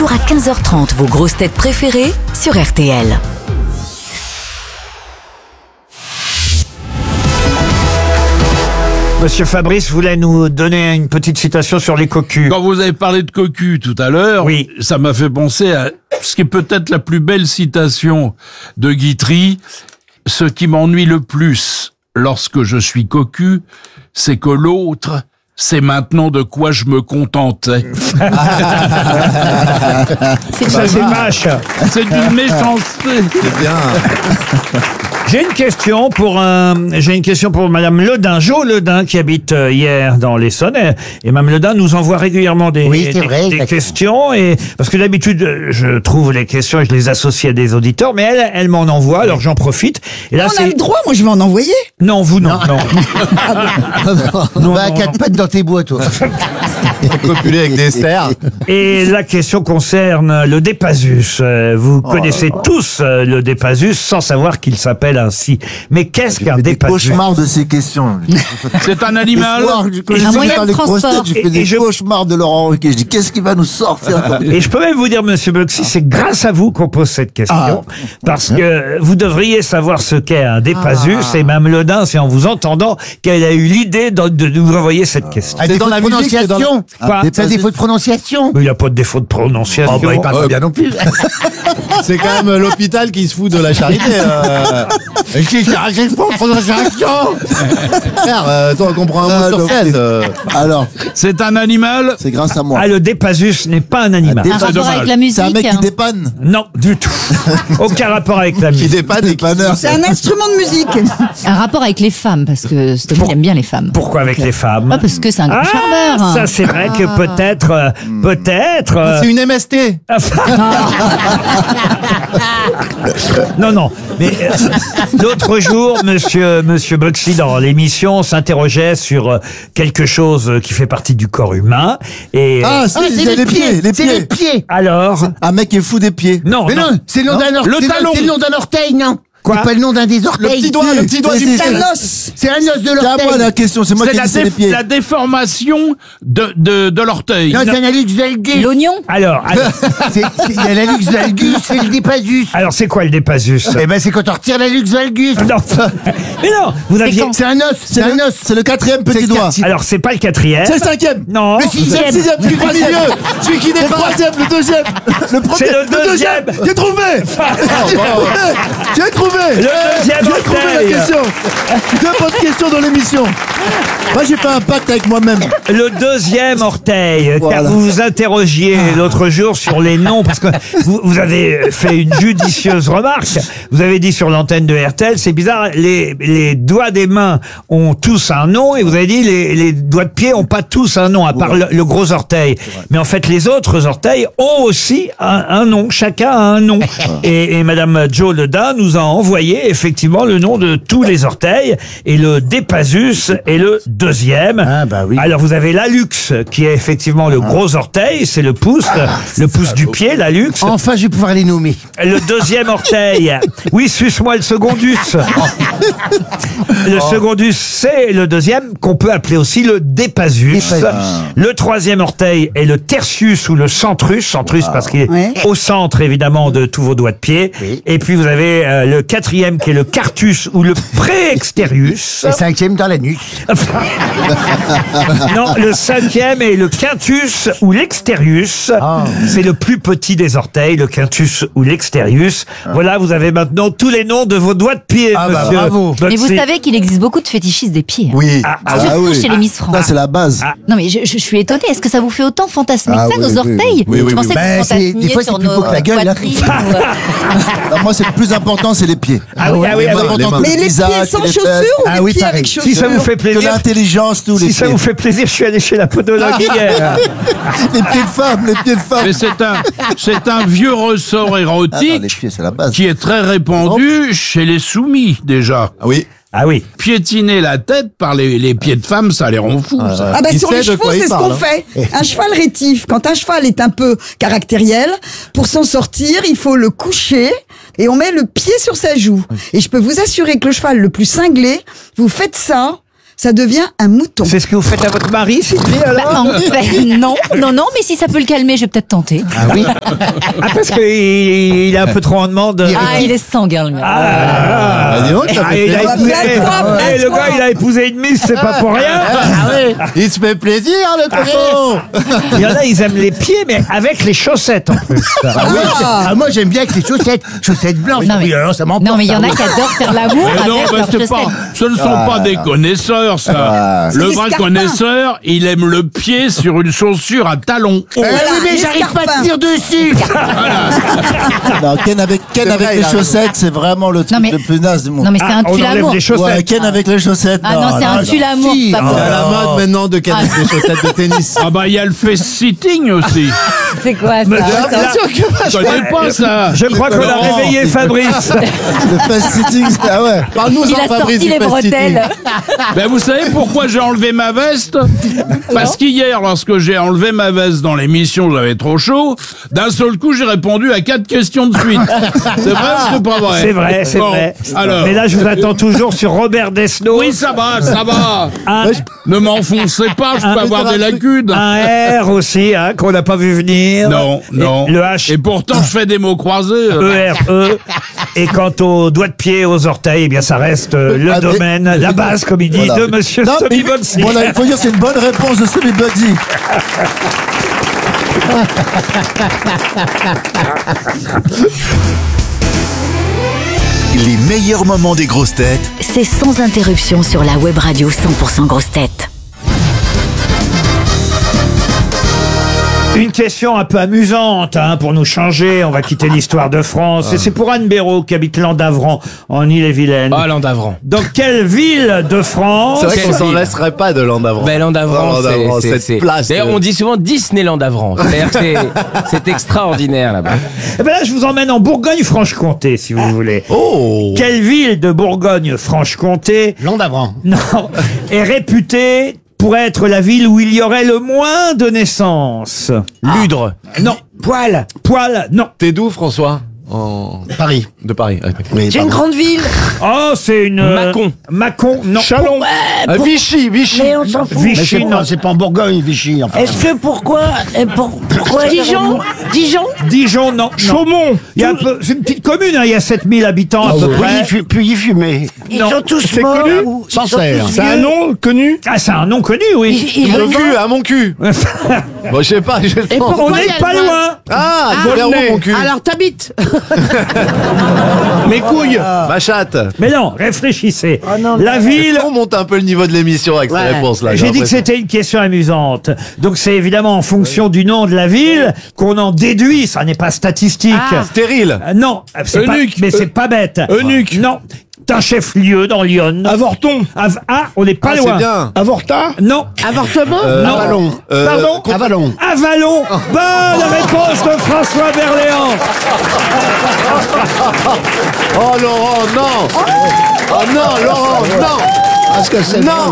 jours à 15h30 vos grosses têtes préférées sur RTL. Monsieur Fabrice voulait nous donner une petite citation sur les cocus. Quand vous avez parlé de cocu tout à l'heure, oui, ça m'a fait penser à ce qui est peut-être la plus belle citation de Guitry. Ce qui m'ennuie le plus lorsque je suis cocu, c'est que l'autre sait maintenant de quoi je me contentais. Ça c'est vache. C'est d'une méchanceté. C'est bien. J'ai une question pour Madame Ledin, Jo Ledin, qui habite hier dans l'Essonne. Et Madame Ledin nous envoie régulièrement des questions. Et parce que d'habitude, je trouve les questions et je les associe à des auditeurs, mais elle m'en envoie, alors j'en profite. Et là, on a le droit, moi je vais en envoyer. Non, vous non. On va à quatre pattes dans tes bois, toi. Copuler avec des cerfs. Et la question concerne le Dépasus. Vous connaissez tous le Dépasus sans savoir qu'il s'appelle ainsi. Mais qu'est-ce qu'un Dépasus? Cauchemar de ces questions. C'est un animal. Un moyen de transport. Je fais des cauchemars de Laurent Ruquier. Je dis, qu'est-ce qu'il va nous sortir? Et je peux même vous dire, Monsieur Boxy, c'est grâce à vous qu'on pose cette question. Parce que vous devriez savoir ce qu'est un Dépasus. Et Mme Ledin, c'est en vous entendant qu'elle a eu l'idée de nous envoyer cette question. C'est dans la prononciation. Quoi? C'est un défaut de prononciation. Mais il n'y a pas de défaut de prononciation. Il parle pas bien non plus. C'est quand même l'hôpital qui se fout de la charité. Frère, toi, on comprend un mot sur 16. Alors, C'est un animal. c'est grâce à moi. Ah, le Dépasus n'est pas un animal. Un rapport avec la musique. C'est un mec qui dépanne. Non, du tout. Aucun rapport avec la Qui musique. dépanne et panneur. C'est un instrument de musique. Un rapport avec les femmes, parce que Stomy aime bien les femmes. Pourquoi avec les femmes? Pas parce que c'est un grand charmeur. Ça c'est vrai que peut-être. C'est une MST. Non. Mais l'autre jour, Monsieur Boxy dans l'émission s'interrogeait sur quelque chose qui fait partie du corps humain. Et C'est les pieds. Les pieds. alors, Un mec est fou des pieds. non, Mais non, c'est le nom d'un orteil. Le talon. C'est le nom d'un orteil, non? Quoi? C'est pas le nom d'un des orteils. Le petit doigt du C'est pied. un os. C'est un os de l'orteil. C'est à moi la question, c'est moi C'est qui ai dit c'est les pieds. la déformation de l'orteil. Non, c'est un hallux valgus. L'oignon. alors, Il y a l'hallux valgus et le Dépasus. alors c'est quoi le Dépasus? Eh ben, c'est quand on retire l'hallux valgus. Non, mais non, vous aviez. C'est un os, c'est un os. C'est le quatrième petit doigt. Alors c'est pas le quatrième. C'est le cinquième. Non. Le sixième. C'est le sixième, celui qui dépasse. Celui qui dépasse. Le troisième, le deuxième. Le premier. C'est le deuxième. J'ai trouvé. J'ai trouvé. Le deuxième J'ai trouvé la orteil. question. Deux bonnes questions dans l'émission. Moi, j'ai fait un pacte avec moi-même. Le deuxième orteil, car vous vous interrogiez l'autre jour sur les noms, parce que vous avez fait une judicieuse remarque. Vous avez dit sur l'antenne de RTL, c'est bizarre, les doigts des mains ont tous un nom, et vous avez dit les doigts de pied ont pas tous un nom, à part le gros orteil. Mais en fait, les autres orteils ont aussi un nom, chacun a un nom. Et Madame Jo Ledin nous a envoyé effectivement le nom de tous les orteils, et le Dépasus est le deuxième. Ah, bah oui. Alors vous avez l'allux, qui est effectivement le gros orteil, c'est le pouce du pied, l'allux. Enfin, je vais pouvoir les nommer. Le deuxième orteil, oui, suce-moi le secondus. Le secondus, c'est le deuxième, qu'on peut appeler aussi le Dépasus. Le troisième orteil est le tertius ou le centrus parce qu'il est au centre évidemment de tous vos doigts de pied. Oui. Et puis vous avez le quatrième qui est le quartus ou le préexterius. Le cinquième dans l'anus. Non, le cinquième est le quintus ou l'exterius. C'est le plus petit des orteils, le quintus ou l'exterius. Voilà, vous avez maintenant tous les noms de vos doigts de pied, monsieur. bravo. Mais vous Boxy. savez qu'il existe beaucoup de fétichistes des pieds. Oui. Surtout chez les Miss France. Ça, c'est la base. Non mais je suis étonnée. Est-ce que ça vous fait autant fantasmer que ça, nos orteils? Oui. Je pensais que Ben, vous des fantasmiez fois, c'est sur plus beau nos que la gueule, hein. poitrines. Non, moi, c'est le plus important, c'est les pieds. Ah oui, plus ah oui. important que Mais le les visage, pieds sans que les chaussures fesses. ou Ah les oui, pieds pareil. avec Si chaussures? ça vous fait Que plaisir. l'intelligence, tous les Si ça pieds. vous fait plaisir, je suis allé chez la podologue hier. Les pieds de femme, les pieds de femme. Mais c'est un vieux ressort Ah non, les érotique pieds, c'est la base. qui est très répandu chez les soumis déjà. Ah oui. Ah oui. Piétiner la tête par les pieds de femme, ça les rend fous. Ça. Ah bah Il sur sait les de chevaux, quoi il c'est ce parle, qu'on fait. Un cheval rétif, quand un cheval est un peu caractériel, pour s'en sortir, il faut le coucher et on met le pied sur sa joue. Et je peux vous assurer que le cheval le plus cinglé, vous faites ça, ça devient un mouton. C'est ce que vous faites à votre mari, Sylvie, alors? Non, mais si ça peut le calmer, je vais peut-être tenter. Ah oui. Ah, parce qu'il est un peu trop en demande. Il est sanguin, le mec. dis donc, ça fait il a plaisir. épousé, le gars, il a épousé une miss, c'est pas pour rien. Il se fait plaisir, le coco. Il y en a, ils aiment les pieds, mais avec les chaussettes en plus. Moi, j'aime bien avec les chaussettes blanches. Non, mais- Oui, alors, ça m'emporte. Non, mais il y en a qui adorent faire l'amour Mais non, avec mais leurs c'est pas, chaussettes. ce ne sont pas des connaisseurs, ça. C'est Le des vrai scarpins. connaisseur, il aime le pied sur une chaussure à talons hauts. Voilà, mais les j'arrive pas à scarpins. tenir dessus. Non, Ken avec les chaussettes, c'est vraiment le Non, truc mais- le plus naze du monde. Non, mais c'est un on tue enlève l'amour. les chaussettes. Ouais, Ken avec les chaussettes. Ah non, c'est un tue l'amour. si. pas Ah, pour- c'est à la mode maintenant de Ken avec les chaussettes de tennis. Ah bah, il y a le face-sitting aussi. C'est quoi ça? Je connais pas ça. Je crois qu'on a réveillé Fabrice. Le fast sitting, ah ouais. Parle-nous Il a sorti les bretelles. Ben vous savez pourquoi j'ai enlevé ma veste? Parce qu'hier, lorsque j'ai enlevé ma veste dans l'émission, j'avais trop chaud. D'un seul coup, j'ai répondu à 4 questions de suite. C'est vrai ou c'est pas vrai? C'est vrai, c'est Bon, vrai. Alors. Mais là, je vous attends toujours sur Robert Desnos. Oui, ça va, ça va. Un, Ne m'enfoncez pas, je peux avoir des lacunes. un R aussi, hein, qu'on n'a pas vu venir. Non, non. Et le H, Et pourtant, je fais des mots croisés. E-R-E. Et quant aux doigts de pied, aux orteils, eh bien, ça reste le domaine, la base, comme il dit, Voilà. de monsieur Non, Tommy mais- Bonsi. Voilà, il faut dire que c'est une bonne réponse de Tommy Buddy. Les meilleurs moments des grosses têtes C'est sans interruption sur la web radio 100% grosses têtes. Une question un peu amusante, hein, pour nous changer. On va quitter l'histoire de France. Et c'est pour Anne Béraud, qui habite Landavran, en Ille-et-Vilaine. Ah, Landavran. Dans quelle ville de France C'est vrai qu'on s'en laisserait pas de Landavran. Ben, Landavran, cette place. D'ailleurs, on dit souvent Disneylandavran. C'est-à-dire que c'est extraordinaire là-bas. Eh ben là, je vous emmène en Bourgogne-Franche-Comté, si vous voulez. Oh. Quelle ville de Bourgogne-Franche-Comté, Landavran. non, est réputée pour être la ville où il y aurait le moins de naissances? Ludre. Non. Poil. Poil, non. T'es d'où, François? Paris. De Paris. C'est une grande ville. Oh, c'est une... Mâcon. Mâcon, non. Chalon. Vichy. Mais on s'en fout. Vichy, non. C'est pas en Bourgogne, Vichy. Enfin. Est-ce que pourquoi Dijon Dijon, non. Chaumont. Il y a un peu, c'est une petite commune, hein, il y a 7000 habitants à peu près. Puis y fumer. Ils Non. sont tous morts ou ils sont Sancerre. tous C'est un vieux nom connu. Ah, c'est un nom connu, oui. Ils Mon revendent- cul, à mon cul. Bon, je sais pas. On n'est pas loin. Ah, vers où, mon cul? Alors t'habites Mes couilles. Ma chatte. Mais non, réfléchissez. non, La ville... On monte un peu le niveau de l'émission avec ces réponses-là. J'ai dit que c'était une question amusante. Donc c'est évidemment en fonction du nom de la ville qu'on en déduit. Ça n'est pas statistique. Stérile. Non, c'est pas, Eunuque. mais c'est pas bête. Eunuque. Non. C'est un chef-lieu dans Lyon. Avorton. On n'est pas Ah, loin. c'est bien. Avorta. Non. Avortement Non. Avalon. Pardon Avalon. Avalon. Bonne réponse de François Berléand. Oh, Laurent, non. Oh non, Laurent, non. Parce que c'est Non.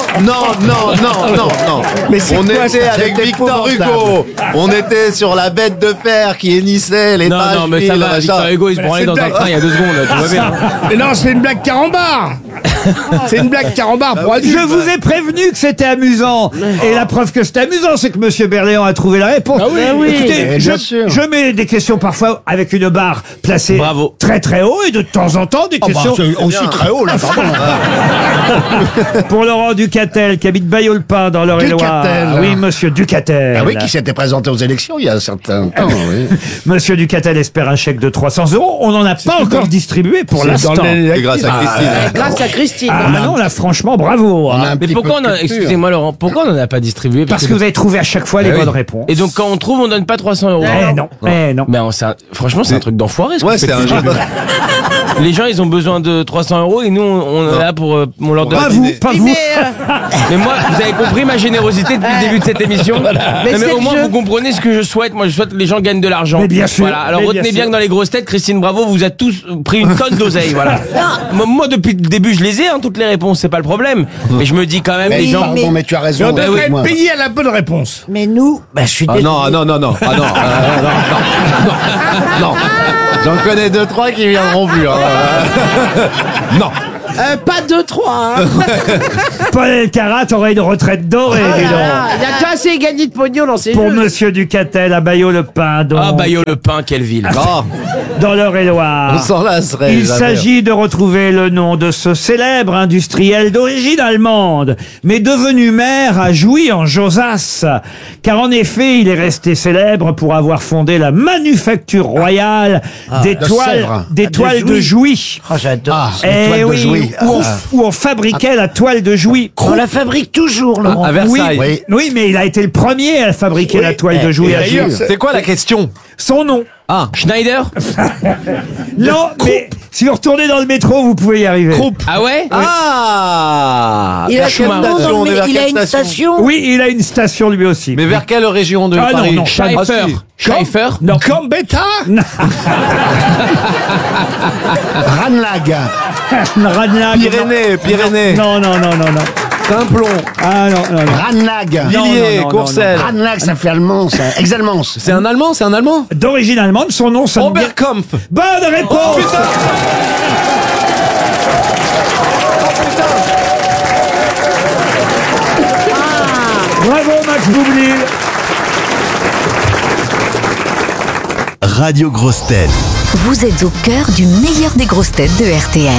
Mais c'est On quoi, était ça? avec C'est Victor épouvantable. Hugo. On était sur la bête de fer qui hennissait les Non, taches. non, mais ça va. Victor Hugo, il se branlait dans un train il y a 2 secondes. Tout va bien. Mais non, c'est une blague carambar. C'est une blague carambar pour adultes. Je vous ai prévenu que c'était amusant. Et la preuve que c'était amusant, c'est que Monsieur Berléand a trouvé la réponse. Écoutez, Eh, bien sûr. je mets des questions parfois avec une barre placée Bravo. très très haut et de temps en temps des questions c'est aussi très haut, là, pardon. pour Laurent Ducatel qui habite Bailleul-Pin dans l'Eure-et-Loire. Ducatel. Oui, Monsieur Ducatel. Ah oui, qui s'était présenté aux élections il y a un certain temps, oui. Monsieur Ducatel espère un chèque de 300 €. On n'en a pas encore distribué pour C'est l'instant. dans les- C'est grâce à Christine. Grâce à Christine. Ah non, là, franchement, bravo. On hein. a un Mais petit pourquoi peu on de a, culture. excusez-moi Laurent, pourquoi on n'en a pas distribué? Parce que vous avez trouvé à chaque fois les bonnes réponses. Et donc quand on trouve, on donne pas 300 €. Eh non, eh non. Mais franchement, c'est un truc d'enfoiré. ce Ouais, que c'est vous un faites. jeu. Les gens, ils ont besoin de 300 € et nous, on est là pour, on leur donne. Pas vous, pas vous. Mais moi, vous avez compris ma générosité depuis le début de cette émission. Non, mais c'est au le moins, jeu. vous comprenez ce que je souhaite. Moi, je souhaite que les gens gagnent de l'argent. Mais bien sûr. Voilà. Alors Mais retenez bien bien sûr. que dans les grosses têtes, Christine Bravo vous a tous pris une tonne d'oseille. Voilà. Moi, depuis le début, je les ai, hein, toutes les réponses, c'est pas le problème. Mais je me dis quand même, les gens. Pardon, mais tu as raison. Mais on devrait Moi. Payé à la bonne réponse. Mais nous, je suis Ah désolé. non. Ah non. J'en connais 2-3 qui viendront plus. Hein. Non. Pas 2-3. Paul Elkarat aurait une retraite dorée, dis donc. Il a déjà assez gagné de pognon dans ses Pour jeux. Monsieur Ducatel à Bayeux-le-Pin, donc. Ah, Bayeux-le-Pin, quelle ville. Dans l'Eure-et-Loire. On s'en lasserait. Il jamais. s'agit de retrouver le nom de ce célèbre industriel d'origine allemande, mais devenu maire à Jouy en Josas. Car en effet, il est resté célèbre pour avoir fondé la manufacture royale des toiles de Jouy. Oh, j'adore. Eh oui, où on fabriquait la toile de Jouy. On la fabrique toujours, Laurent. À Oui, Versailles. oui, mais il a été le premier à fabriquer la toile de Jouy à Jouy. C'est quoi la question? Son nom. Schneider? Non, mais si vous retournez dans le métro, vous pouvez y arriver. Ah ouais? Ah Il a Vers quelle station, on est vers il a quelle une station. Oui, il a une station lui aussi. Mais vers quelle région de Ah, non, Paris? non, Schaeffer. Ah, si. Schaeffer? Non. Gambetta Ranlag. Ranlag. Pyrénées. Non. Simplon. Ah non. Ranlag. Villiers, non, Courcelles. Ranlag, ça fait allemand, ça. Ex-allemand. C'est un Allemand, D'origine allemande, son nom sonne bien. Oberkampf. Bonne réponse. Bravo Max Boublil. Radio Grosses Têtes. Vous êtes au cœur du meilleur des grosses têtes de RTL.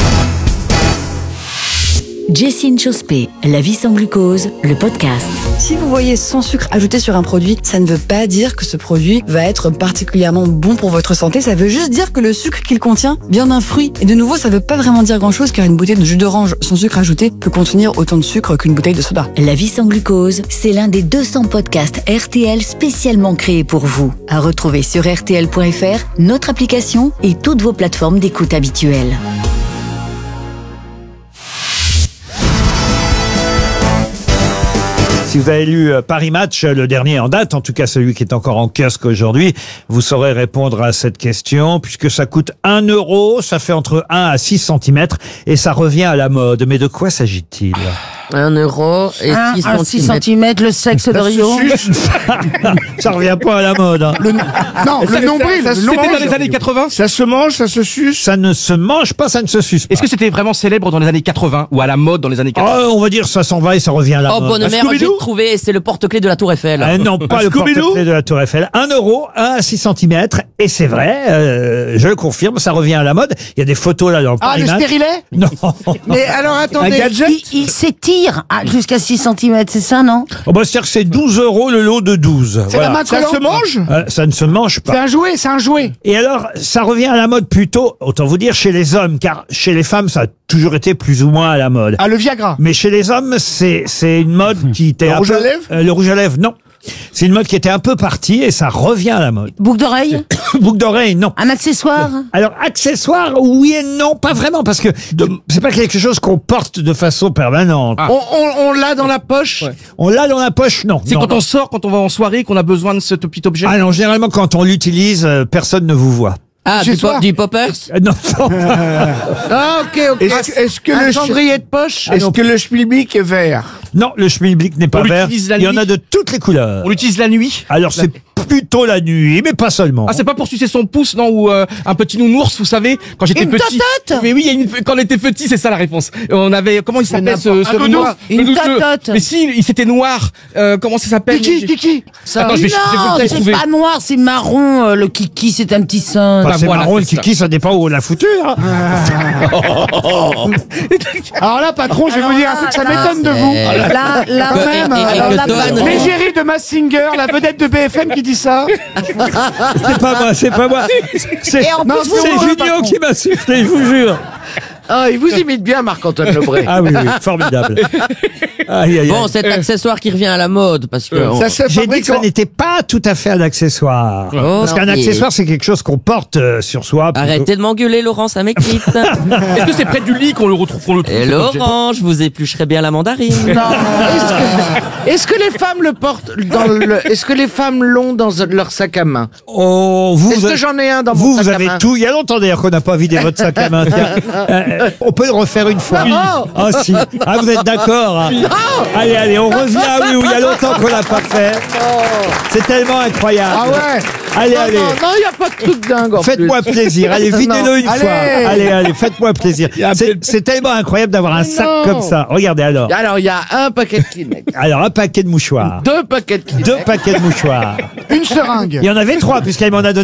Jessine Chospé, La vie sans glucose, le podcast. Si vous voyez sans sucre ajouté sur un produit, ça ne veut pas dire que ce produit va être particulièrement bon pour votre santé. Ça veut juste dire que le sucre qu'il contient vient d'un fruit. Et de nouveau, ça ne veut pas vraiment dire grand-chose car une bouteille de jus d'orange sans sucre ajouté peut contenir autant de sucre qu'une bouteille de soda. La vie sans glucose, c'est l'un des 200 podcasts RTL spécialement créés pour vous. À retrouver sur RTL.fr, notre application et toutes vos plateformes d'écoute habituelles. Si vous avez lu Paris Match, le dernier en date, en tout cas celui qui est encore en kiosque aujourd'hui, vous saurez répondre à cette question, puisque ça coûte 1 €, ça fait entre 1 à 6 cm, et ça revient à la mode. Mais de quoi s'agit-il? 1 € et 6 cm, le sexe de Rio. Ça revient pas à la mode. Hein. Non, le nombril. C'était dans les années 80? Ça se mange, ça se suce. Ça ne se mange pas, ça ne se suce pas. Est-ce que c'était vraiment célèbre dans les années 80 ou à la mode dans les années 80? Oh, on va dire ça s'en va et ça revient à la Oh, mode. bonne mère, j'ai trouvé, c'est le porte-clés de la Tour Eiffel. Non, pas le porte-clés de la Tour Eiffel. 1 €, 1 à 6 cm, et c'est vrai, je le confirme, ça revient à la mode. Il y a des photos là dans le Paris Match. stérilet? Non. Mais alors attendez, Un gadget il s'étire jusqu'à 6 cm, c'est ça, non? Oh bah, c'est-à-dire que c'est 12 € le lot de 12. C'est la main Ça collante. se mange Ça ne se mange pas. C'est un jouet. Et alors, ça revient à la mode plutôt, autant vous dire, chez les hommes, car chez les femmes, ça a toujours été plus ou moins à la mode. Ah, le Viagra. Mais chez les hommes, c'est une mode qui était Le un rouge peu... à lèvres Le rouge à lèvres, non. C'est une mode qui était un peu partie et ça revient à la mode. Boucle d'oreille? Boucle d'oreille, non. Un accessoire? Alors, accessoire, oui et non, pas vraiment, parce que c'est pas quelque chose qu'on porte de façon permanente. On l'a dans la poche? On l'a dans la poche, non. C'est Non, quand non. on sort, quand on va en soirée, qu'on a besoin de ce petit objet? Ah non, généralement, quand on l'utilise, personne ne vous voit. Ah, du poppers? Non, non. Ah, ok. Est-ce que Un cendrier de poche? Est-ce que le schmilblick est vert? Non, le schmilblick n'est pas On vert. l'utilise la Il y en nuit a de toutes les couleurs. On l'utilise la nuit? Alors, c'est plutôt la nuit, mais pas seulement. Ah, c'est pas pour sucer son pouce, non, ou un petit nounours, vous savez, quand j'étais Une petit. totote? Mais oui, quand on était petit, c'est ça la réponse. On avait, comment il s'appelle ce nounours? Une totote. Mais si, il s'était noir. Comment ça s'appelle? Kiki. Attends, je vais Non, vous c'est trouver. pas noir, c'est marron. Le kiki, c'est un petit sein. Enfin, c'est voilà, marron, le c'est ça. kiki, ça dépend où on l'a foutu. Hein. Alors là, patron, je vais vous dire un truc, ça m'étonne de vous. Là, Quand même, alors là, patron. L'égérie de Massinger, la vedette de BFM qui dit ça. C'est pas moi, c'est pas moi. C'est Et en plus, vous c'est mourrez, Junio patron. qui m'a soufflé, je vous jure. Ah, il vous imite bien, Marc-Antoine Lebré. Ah oui, oui, formidable. Aïe, aïe, aïe. cet accessoire qui revient à la mode, parce que... Ça se J'ai dit fabrique que ça n'était pas tout à fait un accessoire. Parce qu'un non, accessoire, c'est quelque chose qu'on porte sur soi. plutôt. de m'engueuler, Laurent, ça m'excite. Est-ce que c'est près du lit qu'on le retrouve? Et Laurent, je vous éplucherai bien la mandarine. Non, est-ce que les femmes le portent est-ce que les femmes l'ont dans leur sac à main? Oh, vous, Est-ce que j'en ai un dans mon vous sac à avez main? tout. Il y a longtemps d'ailleurs qu'on n'a pas vidé votre sac à main. Tiens. On peut le refaire une fois. Non. Ah si. Ah, vous êtes d'accord, hein. Non. Allez, on revient, oui, où il y a longtemps qu'on l'a pas fait. C'est tellement incroyable. Ah ouais. Allez, non, allez. Non, il n'y a pas de truc dingue. en Faites-moi plus. plaisir. Allez, videz-le une Allez. fois. Allez, faites-moi plaisir. C'est tellement incroyable d'avoir un sac non. comme ça. Regardez alors. Alors, il y a un paquet de Kleenex. Alors, un paquet de mouchoirs. 2 paquets de Kleenex. 2 paquets de mouchoirs. Une seringue. Il y en avait 3 puisqu'elle m'en a donné